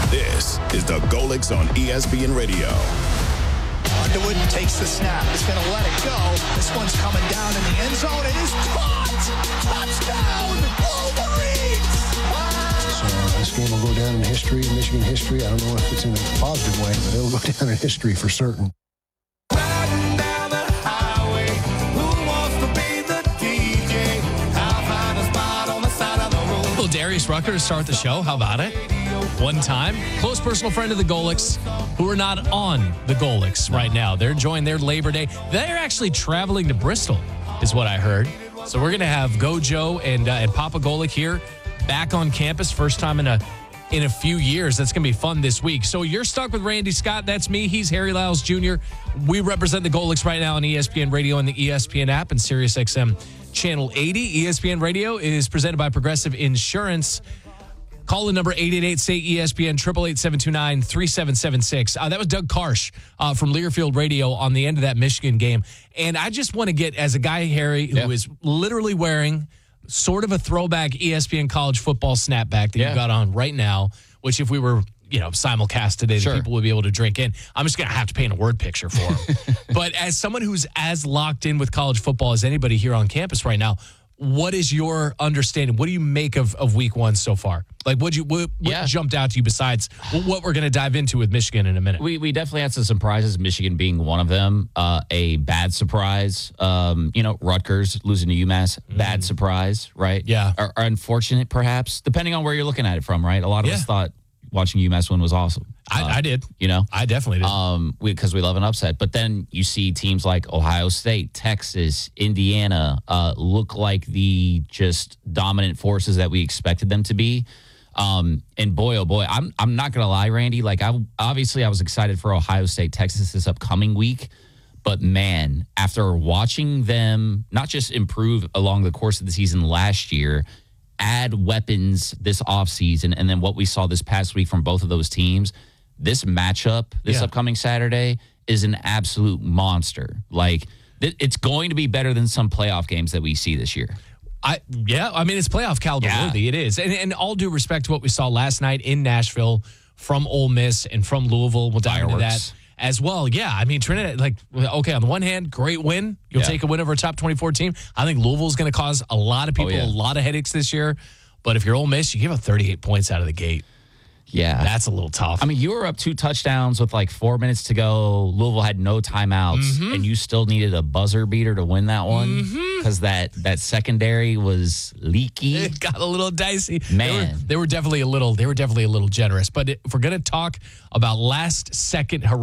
This is the Golics on ESPN Radio. Underwood takes the snap. He's going to let it go. This one's coming down in the end zone. It is caught. Touchdown, Wolverines! So this game will go down in history, Michigan history. I don't know if it's in a positive way, but it'll go down in history for certain. Well, Darius Rucker to start the show. How about it? One time. Close personal friend of the Golics, who are not on the Golics right now. They're enjoying their Labor Day. They're actually traveling to Bristol, is what I heard. So we're going to have Gojo and Papa Golic here back on campus. First time in a few years. That's going to be fun this week. So you're stuck with Randy Scott. That's me. He's Harry Lyles Jr. We represent the Golics right now on ESPN Radio and the ESPN app and SiriusXM Channel 80. ESPN Radio is presented by Progressive Insurance. Call the number 888-SAY-ESPN, 888-729-3776. That was Doug Karsh from Learfield Radio on the end of that Michigan game. And I just want to get, as a guy, Harry, who is literally wearing sort of a throwback ESPN college football snapback that you got on right now, which if we were, simulcast today, the people would be able to drink in. I'm just going to have to paint a word picture for him. But as someone who's as locked in with college football as anybody here on campus right now, what is your understanding? What do you make of week one so far? Like, what jumped out to you besides what we're going to dive into with Michigan in a minute? We definitely had some surprises, Michigan being one of them. A bad surprise, Rutgers losing to UMass, bad surprise, right? Yeah. Or unfortunate, perhaps, depending on where you're looking at it from, right? A lot of us thought watching UMass win was awesome. I did. I definitely did. Because we love an upset. But then you see teams like Ohio State, Texas, Indiana look like the just dominant forces that we expected them to be. And boy, oh boy, I'm not going to lie, Randy. Like, I was excited for Ohio State, Texas this upcoming week. But man, after watching them not just improve along the course of the season last year, add weapons this offseason, and then what we saw this past week from both of those teams, this matchup this upcoming Saturday is an absolute monster. Like, it's going to be better than some playoff games that we see this year. It's playoff caliber worthy. It is. And all due respect to what we saw last night in Nashville from Ole Miss and from Louisville, we'll dive into that as well. Yeah, I mean, Trinidad, on the one hand, great win. You'll take a win over a top 24 team. I think Louisville's going to cause a lot of people a lot of headaches this year. But if you're Ole Miss, you give up 38 points out of the gate. Yeah. That's a little tough. I mean, you were up 2 touchdowns with 4 minutes to go. Louisville had no timeouts, and you still needed a buzzer beater to win that one because that secondary was leaky. It got a little dicey. Man. They were definitely a little generous. But if we're going to talk about last second